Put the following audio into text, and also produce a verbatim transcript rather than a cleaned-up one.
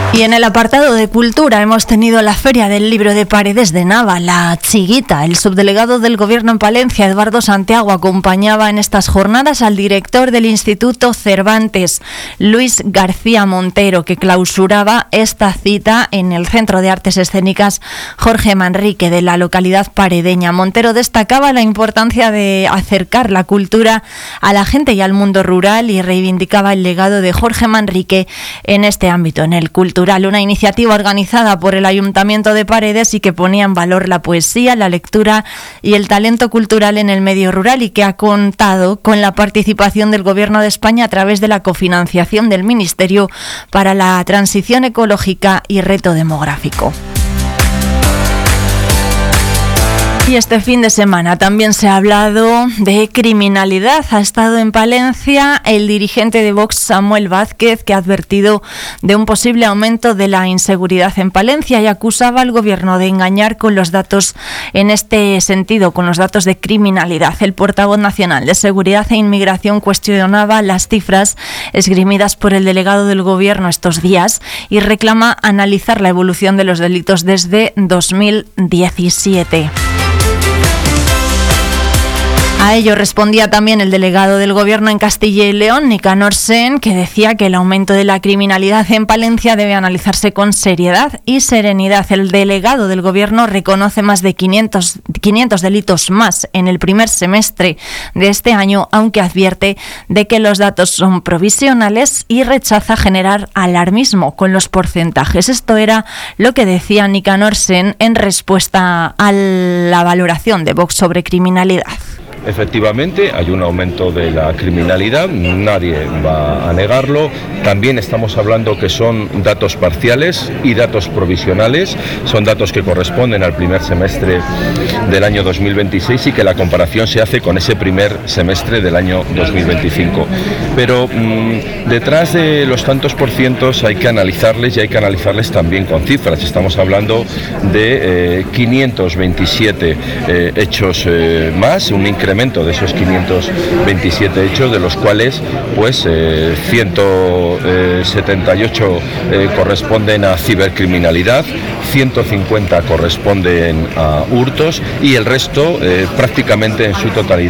Y en el apartado de cultura hemos tenido la Feria del Libro de Paredes de Nava, La Chiguita. El subdelegado del Gobierno en Palencia, Eduardo Santiago, acompañaba en estas jornadas al director del Instituto Cervantes, Luis García Montero, que clausuraba esta cita en el Centro de Artes Escénicas Jorge Manrique de la localidad paredeña. Montero destacaba la importancia de acercar la cultura a la gente y al mundo rural y reivindicaba el legado de Jorge Manrique en este ámbito, en el cultural. Una iniciativa organizada por el Ayuntamiento de Paredes y que ponía en valor la poesía, la lectura y el talento cultural en el medio rural, y que ha contado con la participación del Gobierno de España a través de la cofinanciación del Ministerio para la Transición Ecológica y Reto Demográfico. Y este fin de semana también se ha hablado de criminalidad. Ha estado en Palencia el dirigente de Vox, Samuel Vázquez, que ha advertido de un posible aumento de la inseguridad en Palencia y acusaba al gobierno de engañar con los datos en este sentido, con los datos de criminalidad. El portavoz nacional de Seguridad e Inmigración cuestionaba las cifras esgrimidas por el delegado del gobierno estos días y reclama analizar la evolución de los delitos desde dos mil diecisiete. A ello respondía también el delegado del Gobierno en Castilla y León, Nicanor Sen, que decía que el aumento de la criminalidad en Palencia debe analizarse con seriedad y serenidad. El delegado del Gobierno reconoce más de quinientos, quinientos delitos más en el primer semestre de este año, aunque advierte de que los datos son provisionales y rechaza generar alarmismo con los porcentajes. Esto era lo que decía Nicanor Sen en respuesta a la valoración de Vox sobre criminalidad. Efectivamente, hay un aumento de la criminalidad, nadie va a negarlo. También estamos hablando que son datos parciales y datos provisionales, son datos que corresponden al primer semestre del año dos mil veintiséis y que la comparación se hace con ese primer semestre del año dos mil veinticinco. Pero mmm, detrás de los tantos por cientos hay que analizarles y hay que analizarles también con cifras. Estamos hablando de eh, quinientos veintisiete eh, hechos eh, más, un incremento de esos quinientos veintisiete hechos, de los cuales pues eh, ciento setenta y ocho eh, corresponden a cibercriminalidad, ciento cincuenta corresponden a hurtos y el resto eh, prácticamente en su totalidad